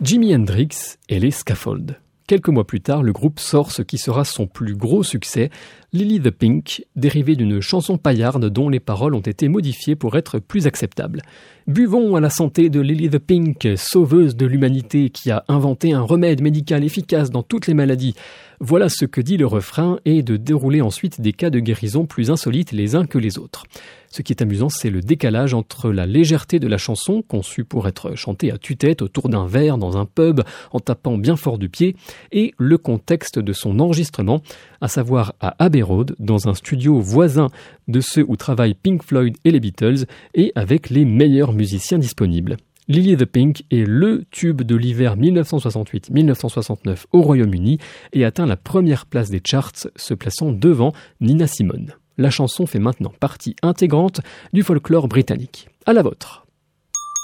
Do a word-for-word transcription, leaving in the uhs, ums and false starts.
Jimi Hendrix et les Scaffolds. Quelques mois plus tard, le groupe sort ce qui sera son plus gros succès, Lily the Pink, dérivé d'une chanson paillarde dont les paroles ont été modifiées pour être plus acceptables. Buvons à la santé de Lily the Pink, sauveuse de l'humanité qui a inventé un remède médical efficace dans toutes les maladies. Voilà ce que dit le refrain et de dérouler ensuite des cas de guérison plus insolites les uns que les autres. Ce qui est amusant, c'est le décalage entre la légèreté de la chanson, conçue pour être chantée à tue-tête autour d'un verre dans un pub en tapant bien fort du pied, et le contexte de son enregistrement, à savoir à Abbey Road, dans un studio voisin de ceux où travaillent Pink Floyd et les Beatles, et avec les meilleurs musiciens disponibles. Lily the Pink est le tube de l'hiver dix-neuf cent soixante-huit dix-neuf cent soixante-neuf au Royaume-Uni et atteint la première place des charts, se plaçant devant Nina Simone. La chanson fait maintenant partie intégrante du folklore britannique. À la vôtre.